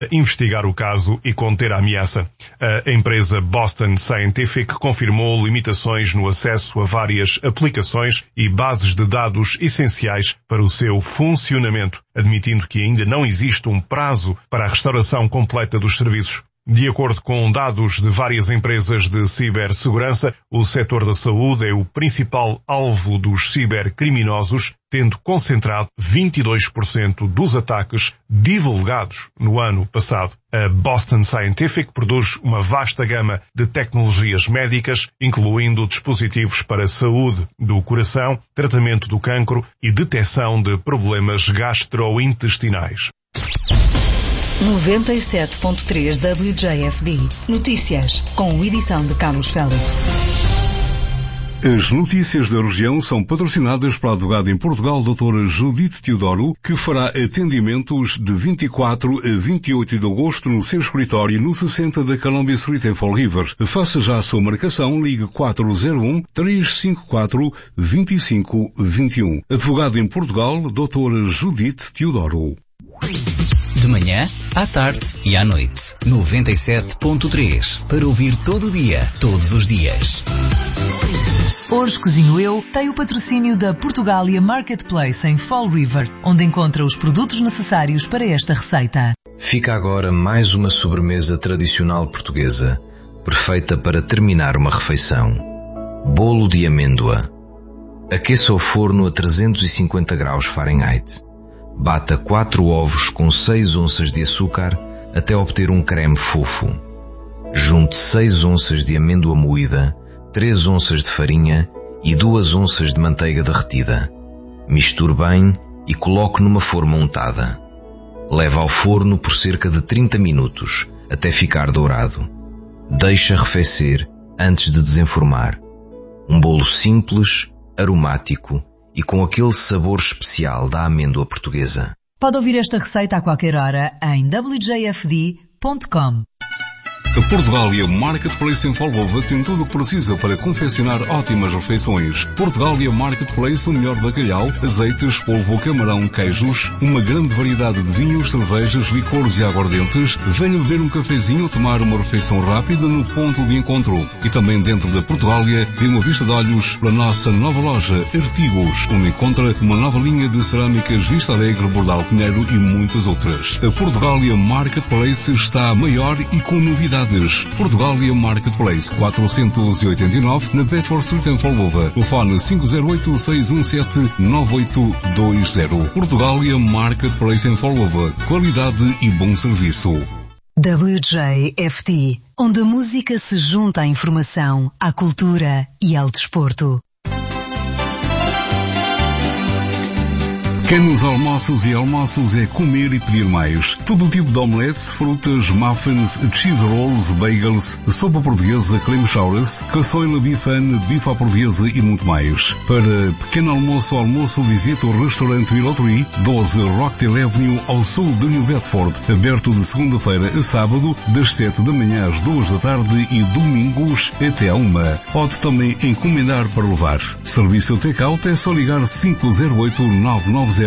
investigar o caso e conter a ameaça. A empresa Boston Scientific confirmou limitações no acesso a várias aplicações e bases de dados essenciais para o seu funcionamento, admitindo que ainda não existe um prazo para a restauração completa dos serviços. De acordo com dados de várias empresas de cibersegurança, o setor da saúde é o principal alvo dos cibercriminosos, tendo concentrado 22% dos ataques divulgados no ano passado. A Boston Scientific produz uma vasta gama de tecnologias médicas, incluindo dispositivos para a saúde do coração, tratamento do cancro e detecção de problemas gastrointestinais. 97.3 WJFD. Notícias, com edição de Carlos Félix. As notícias da região são patrocinadas pela advogada em Portugal, doutora Judite Teodoro, que fará atendimentos de 24 a 28 de agosto no seu escritório no 60 da Columbia Street em Fall River. Faça já a sua marcação, ligue 401-354-2521. Advogada em Portugal, doutora Judite Teodoro. De manhã, à tarde e à noite. 97.3. Para ouvir todo o dia, todos os dias. Hoje Cozinho Eu tem o patrocínio da Portugália Marketplace em Fall River, onde encontra os produtos necessários para esta receita. Fica agora mais uma sobremesa tradicional portuguesa, perfeita para terminar uma refeição. Bolo de amêndoa. Aqueça o forno a 350 graus Fahrenheit. Bata 4 ovos com 6 onças de açúcar até obter um creme fofo. Junte 6 onças de amêndoa moída, 3 onças de farinha e 2 onças de manteiga derretida. Misture bem e coloque numa forma untada. Leve ao forno por cerca de 30 minutos até ficar dourado. Deixe arrefecer antes de desenformar. Um bolo simples, aromático e com aquele sabor especial da amêndoa portuguesa. Pode ouvir esta receita a qualquer hora em wjfd.com. A Portugália Marketplace em Folgova tem tudo o que precisa para confeccionar ótimas refeições. Portugália Marketplace, o melhor bacalhau, azeites, polvo, camarão, queijos, uma grande variedade de vinhos, cervejas, licores e aguardentes. Venha beber um cafezinho ou tomar uma refeição rápida no ponto de encontro. E também dentro da Portugália, dê uma vista de olhos para a nossa nova loja Artigos, onde encontra uma nova linha de cerâmicas Vista Alegre, Bordal Pinheiro e muitas outras. A Portugália Marketplace está maior e com novidades. Portugália Marketplace 489 na Bedford Street em Folgova. Telefone 508-617-9820. Portugália Marketplace em Folgova. Qualidade e bom serviço. WJFD, onde a música se junta à informação, à cultura e ao desporto. Pequenos almoços e almoços é comer e pedir mais. Todo tipo de omeletes, frutas, muffins, cheese rolls, bagels, sopa portuguesa, creme chowers, caçoila bifane, bife à portuguesa e muito mais. Para pequeno almoço ou almoço, visite o restaurante Willow Tree, 12 Rockdale Avenue, ao sul de New Bedford. Aberto de segunda-feira a sábado, das 7 da manhã às 2 da tarde e domingos até à 1. Pode também encomendar para levar. Serviço take-out é só ligar 508-990-3631.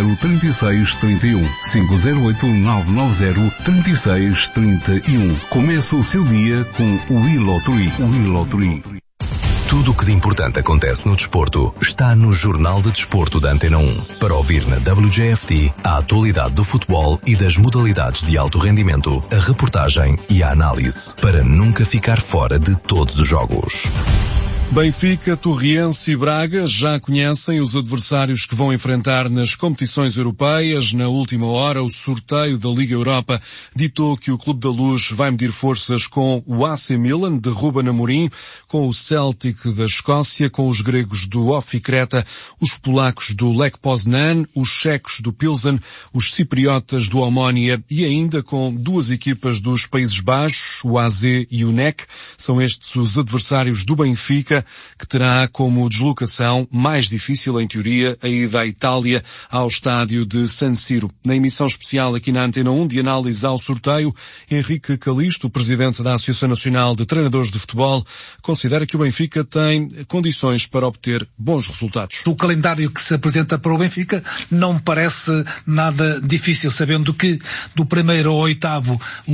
508-990-3631. Começa o seu dia com o Willow Tree. Willow Tree. Tudo o que de importante acontece no desporto está no Jornal de Desporto da Antena 1. Para ouvir na WJFD a atualidade do futebol e das modalidades de alto rendimento, a reportagem e a análise, para nunca ficar fora de todos os jogos. Benfica, Torriense e Braga já conhecem os adversários que vão enfrentar nas competições europeias. Na última hora, o sorteio da Liga Europa ditou que o Clube da Luz vai medir forças com o AC Milan, de Ruben Amorim, com o Celtic da Escócia, com os gregos do OFI Creta, os polacos do Lech Poznan, os checos do Pilsen, os cipriotas do Omonia e ainda com duas equipas dos Países Baixos, o AZ e o NEC. São estes os adversários do Benfica. Benfica, que terá como deslocação mais difícil, em teoria, a ida à Itália ao estádio de San Siro. Na emissão especial aqui na Antena 1 de análise ao sorteio, Henrique Calisto, presidente da Associação Nacional de Treinadores de Futebol, considera que o Benfica tem condições para obter bons resultados. O calendário que se apresenta para o Benfica não me parece nada difícil, sabendo que do primeiro ao oitavo